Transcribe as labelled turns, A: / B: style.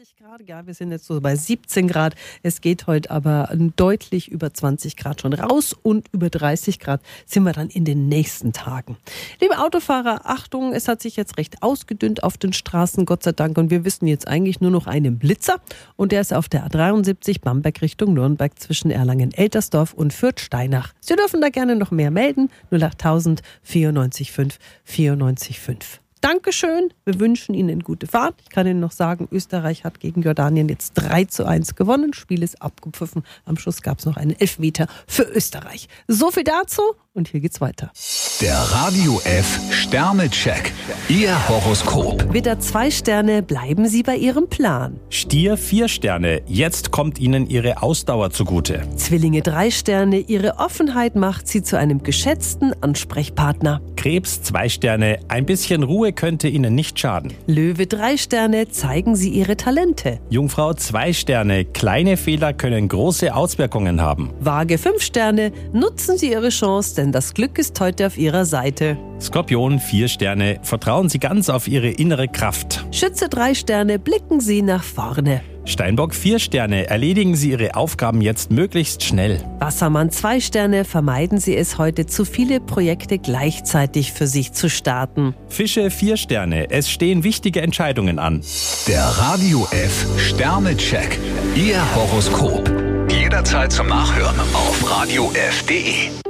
A: 20 Grad, ja, wir sind jetzt so bei 17 Grad. Es geht heute aber deutlich über 20 Grad schon raus und über 30 Grad sind wir dann in den nächsten Tagen. Liebe Autofahrer, Achtung, es hat sich jetzt recht ausgedünnt auf den Straßen, Gott sei Dank. Und wir wissen jetzt eigentlich nur noch einen Blitzer und der ist auf der A73 Bamberg Richtung Nürnberg zwischen Erlangen-Eltersdorf und Fürth-Steinach. Sie dürfen da gerne noch mehr melden, 08000 94 5 94 5. Dankeschön, wir wünschen Ihnen eine gute Fahrt. Ich kann Ihnen noch sagen, Österreich hat gegen Jordanien jetzt 3:1 gewonnen. Spiel ist abgepfiffen. Am Schluss gab es noch einen Elfmeter für Österreich. So viel dazu und hier geht's weiter.
B: Der Radio F Sternecheck. Ihr Horoskop.
A: Widder 2 Sterne, bleiben Sie bei Ihrem Plan.
C: Stier 4 Sterne, jetzt kommt Ihnen Ihre Ausdauer zugute.
A: Zwillinge 3 Sterne, Ihre Offenheit macht Sie zu einem geschätzten Ansprechpartner.
C: Krebs 2 Sterne, ein bisschen Ruhe könnte Ihnen nicht schaden.
A: Löwe 3 Sterne, zeigen Sie Ihre Talente.
C: Jungfrau 2 Sterne, kleine Fehler können große Auswirkungen haben.
A: Waage 5 Sterne, nutzen Sie Ihre Chance, denn das Glück ist heute auf Ihrer Seite.
C: Skorpion 4 Sterne, vertrauen Sie ganz auf Ihre innere Kraft.
A: Schütze 3 Sterne, blicken Sie nach vorne.
C: Steinbock 4 Sterne, erledigen Sie Ihre Aufgaben jetzt möglichst schnell.
A: Wassermann 2 Sterne, vermeiden Sie es heute, zu viele Projekte gleichzeitig für sich zu starten.
C: Fische 4 Sterne, es stehen wichtige Entscheidungen an.
B: Der Radio F Sternecheck. Ihr Horoskop. Jederzeit zum Nachhören auf radiof.de.